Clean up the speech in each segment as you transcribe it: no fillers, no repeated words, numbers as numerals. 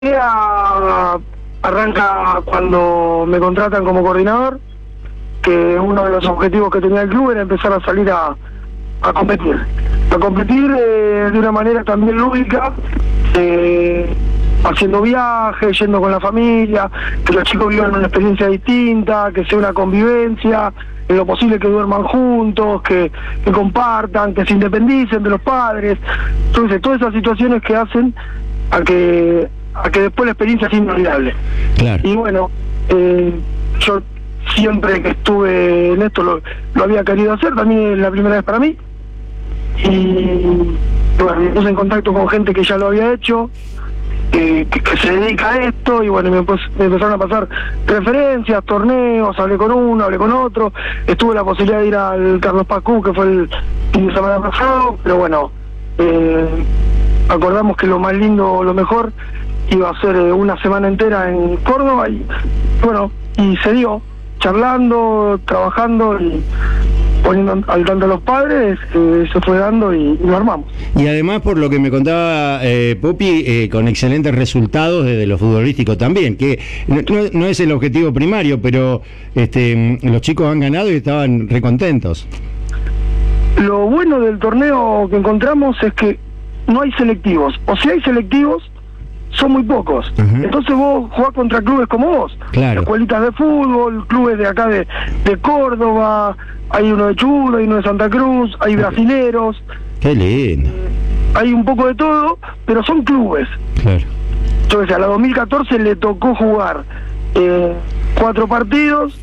idea arranca cuando me contratan como coordinador, que uno de los objetivos que tenía el club era empezar a salir a competir. A competir de una manera también lúdica, haciendo viajes, yendo con la familia, que los chicos vivan una experiencia distinta, que sea una convivencia, en lo posible que duerman juntos, que compartan, que se independicen de los padres. Entonces, todas esas situaciones que hacen a que después la experiencia sea inolvidable. Claro. Y bueno, yo siempre que estuve en esto lo había querido hacer, también es la primera vez para mí. Y bueno, me puse en contacto con gente que ya lo había hecho, que se dedica a esto, y bueno, me empezaron a pasar referencias, torneos, hablé con uno, hablé con otro, estuve la posibilidad de ir al Carlos Pacú, que fue el fin de semana pasado, pero bueno, acordamos que lo más lindo, lo mejor, iba a ser una semana entera en Córdoba, y bueno, y se dio, charlando, trabajando y poniendo al tanto a los padres, se fue dando y lo armamos. Y además, por lo que me contaba Popi, con excelentes resultados desde lo futbolístico también, que no es el objetivo primario, pero los chicos han ganado y estaban recontentos. Lo bueno del torneo que encontramos es que no hay selectivos, o si hay selectivos, son muy pocos. Uh-huh. Entonces vos jugás contra clubes como vos, claro. Escuelitas de fútbol, clubes de acá de Córdoba, hay uno de Chulo, hay uno de Santa Cruz, hay brasileros. Qué lindo. Hay un poco de todo, pero son clubes. Claro. Entonces a la 2014 le tocó jugar 5 partidos,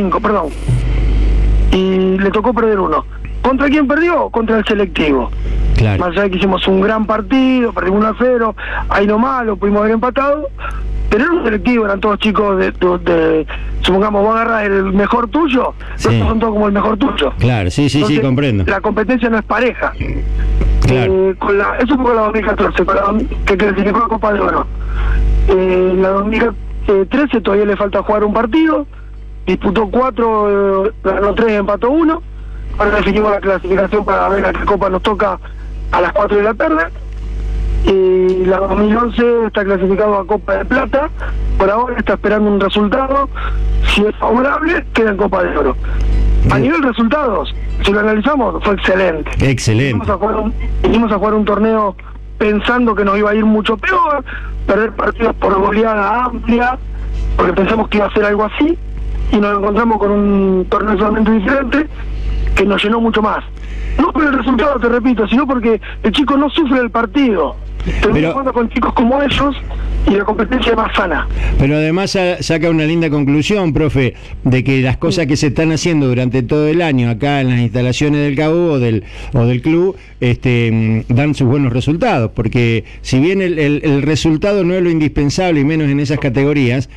y le tocó perder uno. ¿Contra quién perdió? Contra el selectivo. Claro. Más allá de que hicimos un gran partido, perdimos 1-0, ahí nomás lo pudimos haber empatado, pero era un selectivo, eran todos chicos de supongamos, vos agarras el mejor tuyo, sí. Estos son todos como el mejor tuyo. Claro, sí, Entonces, comprendo. La competencia no es pareja. Claro. Eso fue con la 2014, que clasificó la Copa de Oro. La 2013 todavía le falta jugar un partido, disputó 4, ganó 3, empató 1. Ahora definimos la clasificación para ver a qué copa nos toca a las 4 de la tarde. Y la 2011 está clasificado a Copa de Plata. Por ahora está esperando un resultado. Si es favorable, queda en Copa de Oro. A nivel resultados, si lo analizamos, fue excelente. Excelente. Vinimos a jugar un torneo pensando que nos iba a ir mucho peor, perder partidos por goleada amplia, porque pensamos que iba a ser algo así, y nos encontramos con un torneo totalmente diferente, que nos llenó mucho más. No por el resultado, te repito, sino porque el chico no sufre el partido. Termina jugando con chicos como ellos y la competencia es más sana. Pero además saca una linda conclusión, profe, de que las cosas que se están haciendo durante todo el año acá en las instalaciones del CAU o del club dan sus buenos resultados, porque si bien el resultado no es lo indispensable y menos en esas categorías,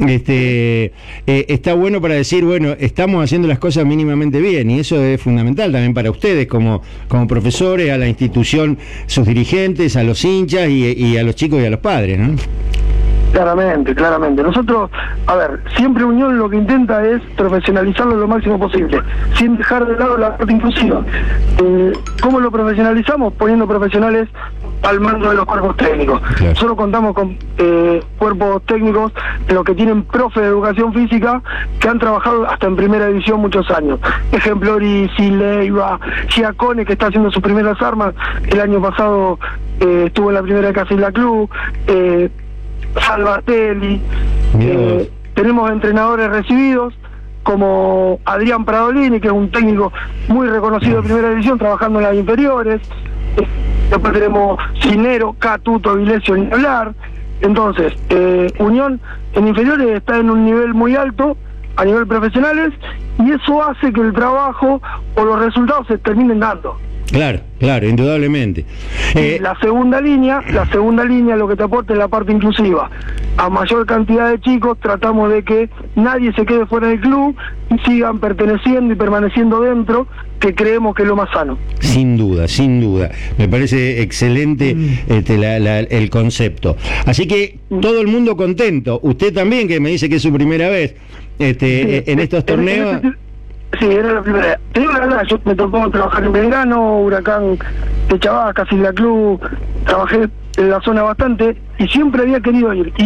está bueno para decir, bueno, estamos haciendo las cosas mínimamente bien, y eso es fundamental también para ustedes como profesores, a la institución, sus dirigentes, a los hinchas y a los chicos y a los padres, ¿no? Claramente. Nosotros, a ver, siempre Unión lo que intenta es profesionalizarlo lo máximo posible, sin dejar de lado la parte inclusiva. ¿Cómo lo profesionalizamos? Poniendo profesionales al mando de los cuerpos técnicos. Claro. Nosotros contamos con cuerpos técnicos en los que tienen profe de educación física que han trabajado hasta en primera división muchos años. Ejemplo, Orisi, Leiva, Giacone, que está haciendo sus primeras armas. El año pasado estuvo en la primera de Casilla Club. Salvatelli, tenemos entrenadores recibidos como Adrián Pradolini, que es un técnico muy reconocido de primera división, trabajando en las inferiores. Después tenemos Cinero, Catuto, Vilesio, ni hablar. Entonces, Unión en inferiores está en un nivel muy alto a nivel profesionales, y eso hace que el trabajo o los resultados se terminen dando. Claro, indudablemente. La segunda línea lo que te aporta es la parte inclusiva. A mayor cantidad de chicos tratamos de que nadie se quede fuera del club y sigan perteneciendo y permaneciendo dentro, que creemos que es lo más sano. Sin duda. Me parece excelente el concepto. Así que todo el mundo contento. Usted también, que me dice que es su primera vez en estos torneos. Sí, era la primera. Te digo la verdad, yo me tocó trabajar en Belgrano, Huracán de Chavas, Casilla Club, trabajé en la zona bastante y siempre había querido ir.